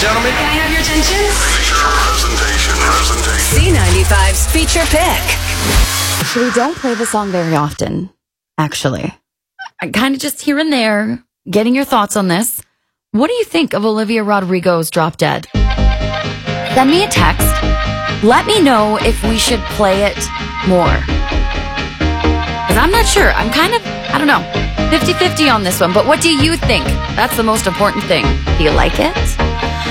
gentlemen. Can I have your attention? Presentation. C95's feature pick. We don't play the song very often, actually. I kind of just here and there, getting your thoughts on this. What do you think of Olivia Rodrigo's Drop Dead? Send me a text. Let me know if we should play it more. Because I'm not sure. I'm kind of, I don't know, 50-50 on this one. But what do you think? That's the most important thing. Do you like it?